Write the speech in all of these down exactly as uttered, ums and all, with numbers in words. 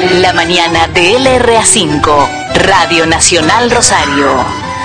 La mañana de L R A cinco, Radio Nacional Rosario.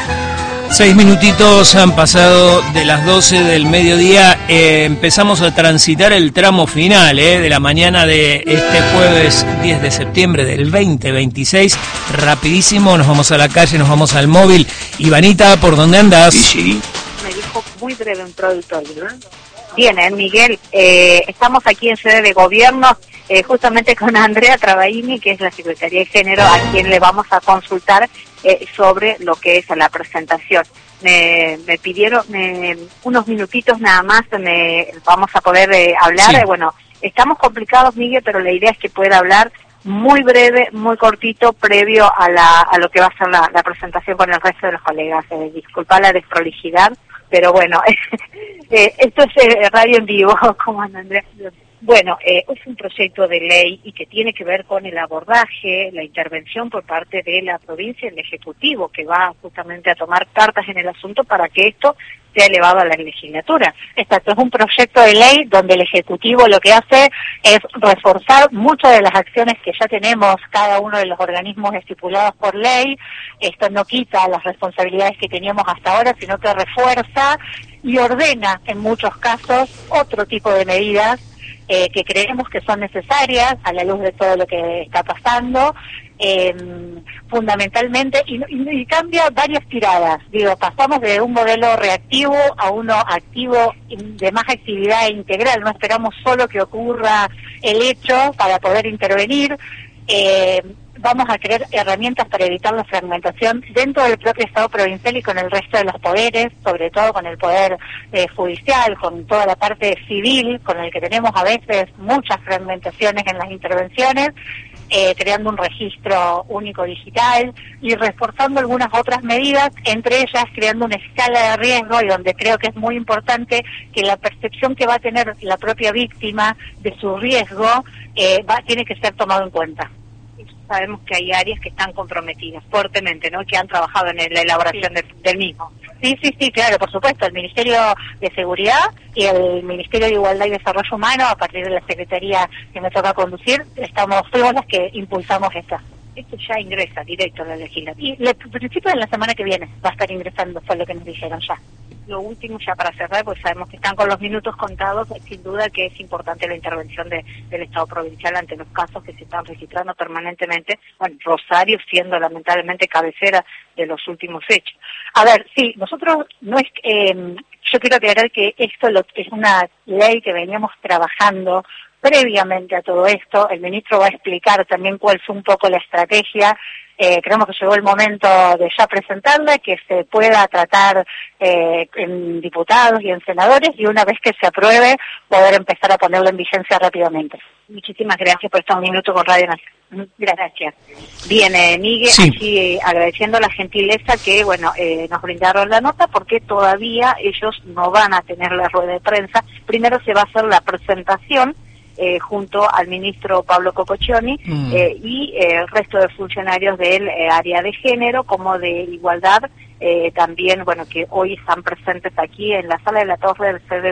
Seis minutitos han pasado de las doce del mediodía. Eh, empezamos a transitar el tramo final eh, de la mañana de este jueves diez de septiembre del veinte veintiséis. Rapidísimo, nos vamos a la calle, nos vamos al móvil. Ivanita, ¿por dónde andas? Sí, sí. Me dijo muy breve un productor, ¿verdad? Bien, ¿eh, Miguel? Eh, estamos aquí en sede de gobierno, eh, justamente con Andrea Travaini, que es la Secretaría de Género, a quien le vamos a consultar eh, sobre lo que es la presentación. Me, me pidieron me, unos minutitos nada más, me, vamos a poder eh, hablar. Sí. Eh, bueno, estamos complicados, Miguel, pero la idea es que pueda hablar muy breve, muy cortito, previo a, la, a lo que va a ser la, la presentación con el resto de los colegas. Eh, disculpa la desprolijidad, pero bueno, eh, esto es eh, radio en vivo, como anda Andrea. Bueno, eh, es un proyecto de ley y que tiene que ver con el abordaje, la intervención por parte de la provincia y el Ejecutivo, que va justamente a tomar cartas en el asunto para que esto sea elevado a la legislatura. Exacto, es un proyecto de ley donde el Ejecutivo lo que hace es reforzar muchas de las acciones que ya tenemos cada uno de los organismos estipulados por ley. Esto no quita las responsabilidades que teníamos hasta ahora, sino que refuerza y ordena en muchos casos otro tipo de medidas Eh, que creemos que son necesarias a la luz de todo lo que está pasando, eh, fundamentalmente, y, y, y cambia varias tiradas. Digo, pasamos de un modelo reactivo a uno activo de más actividad integral. No esperamos solo que ocurra el hecho para poder intervenir. Eh, vamos a crear herramientas para evitar la fragmentación dentro del propio Estado provincial y con el resto de los poderes, sobre todo con el poder eh, judicial, con toda la parte civil, con el que tenemos a veces muchas fragmentaciones en las intervenciones, eh, creando un registro único digital y reforzando algunas otras medidas, entre ellas creando una escala de riesgo, y donde creo que es muy importante que la percepción que va a tener la propia víctima de su riesgo eh, va, tiene que ser tomado en cuenta. Sabemos que hay áreas que están comprometidas fuertemente, ¿no? Que han trabajado en la elaboración sí. de, del mismo. Sí, sí, sí, claro, por supuesto. El Ministerio de Seguridad y el Ministerio de Igualdad y Desarrollo Humano, a partir de la Secretaría que me toca conducir, estamos fuimos las que impulsamos esta. Esto ya ingresa directo a la legislatura. Y el principio de la semana que viene va a estar ingresando, fue lo que nos dijeron ya. Lo último, ya para cerrar, pues sabemos que están con los minutos contados, sin duda que es importante la intervención de, del Estado provincial ante los casos que se están registrando permanentemente, bueno, Rosario siendo lamentablemente cabecera de los últimos hechos. A ver, sí, nosotros no es, eh, yo quiero aclarar que esto lo, es una ley que veníamos trabajando previamente a todo esto. El ministro va a explicar también cuál fue un poco la estrategia. Eh, creemos que llegó el momento de ya presentarla, que se pueda tratar eh, en diputados y en senadores, y una vez que se apruebe, poder empezar a ponerlo en vigencia rápidamente. Muchísimas gracias por estos minutos con Radio Nacional. Gracias. Bien, eh, Miguel, sí. Aquí eh, agradeciendo la gentileza que, bueno, eh, nos brindaron la nota, porque todavía ellos no van a tener la rueda de prensa. Primero se va a hacer la presentación Eh, junto al ministro Pablo Cococcioni mm. eh, y eh, el resto de funcionarios del eh, área de género como de igualdad, eh, también, bueno, que hoy están presentes aquí en la sala de la Torre del C D